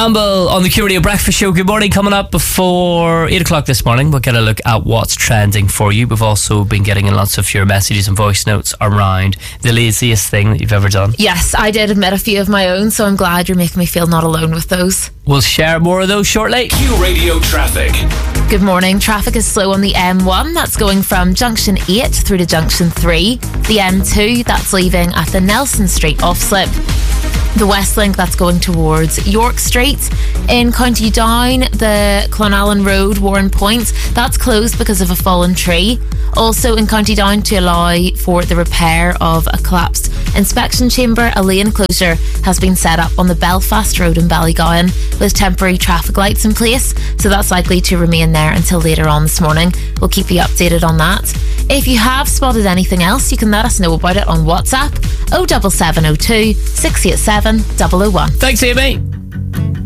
Campbell on the Q Radio Breakfast Show. Good morning. Coming up before 8 o'clock this morning, we'll get a look at what's trending for you. We've also been getting in lots of your messages and voice notes around the laziest thing that you've ever done. Yes, I did admit a few of my own, so I'm glad you're making me feel not alone with those. We'll share more of those shortly. Q Radio Traffic. Good morning. Traffic is slow on the M1. That's going from Junction 8 through to Junction 3. The M2, that's leaving at the Nelson Street off-slip. The West Link, that's going towards York Street. In County Down, the Clonallen Road, Warren Point, that's closed because of a fallen tree. Also in County Down, to allow for the repair of a collapsed inspection chamber, a lane closure has been set up on the Belfast Road in Ballygowan with temporary traffic lights in place, so that's likely to remain there until later on this morning. We'll keep you updated on that. If you have spotted anything else, you can let us know about it on WhatsApp 07702 687 001. Thanks, Amy.